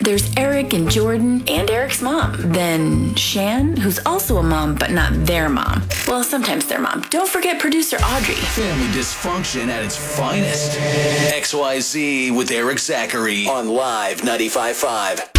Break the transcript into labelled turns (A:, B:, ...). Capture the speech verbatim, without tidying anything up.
A: There's Eric and Jordan and Eric's mom. Then Shan, who's also a mom, but not their mom. Well, sometimes their mom. Don't forget producer Audrey.
B: Family dysfunction at its finest. X Y Z with Eric Zachary on Live ninety-five point five.